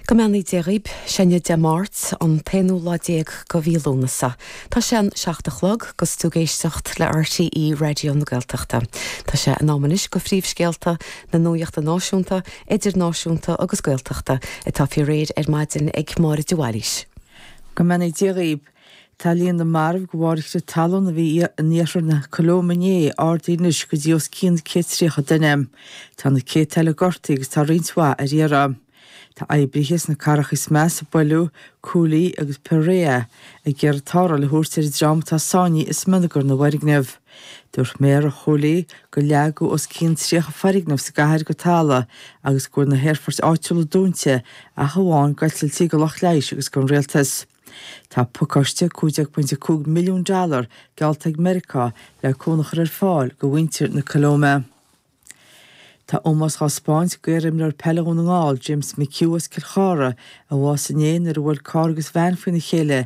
Gomanaí déirib senne de mát an penúla déag go bhílúnasa. Tá sin seachtalog gus túgéistecht le RTE Radio na Gaeltachta. Tá sé an ámanis go phríomhscéalta na nuaachta náisiúnta, idirnáisiúnta agus Gaeltachta tá fi réad maidin ag máir duáis. Gomanaí déirib tá líon na marmh go bhhairte talún a bhí níosar na Colómané ardínis go dtíos cín céitríocha duine. Tá na cé teile gortaí agus tá rionsá a riara. Tá éibrichas na carachas meas a bailú, cúlaí agus peréa a ggéir tára le thuairtear drámatá sáinní is munagur na bharignamh. Dúirt méar a cholaí go leagú os cín tríocha farignamh sa gaitheir go tála agus gur na Hairforce áitiúla dúnte a hamháin gaitiltí go lech leiis agus gon réaltas. Tá pucáiste $2.2 milliún gealtaigh America le cónachar ar fáil go bhaintear na Colóma. Tá ómas á Spáint gairim lear peilún an gáil James McHugh Kilchara a bhás in éan ar bhfuil cágus bhean faoina chéile